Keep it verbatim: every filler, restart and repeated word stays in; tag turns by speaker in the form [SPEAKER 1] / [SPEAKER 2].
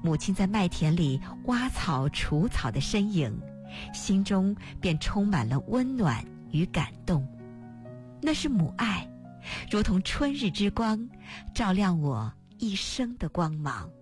[SPEAKER 1] 母亲在麦田里挖草除草的身影，心中便充满了温暖与感动。那是母爱，如同春日之光，照亮我一生的光芒。